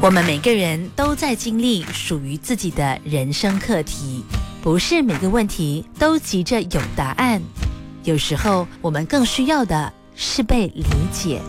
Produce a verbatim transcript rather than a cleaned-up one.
我们每个人都在经历属于自己的人生课题，不是每个问题都急着有答案，有时候我们更需要的是被理解。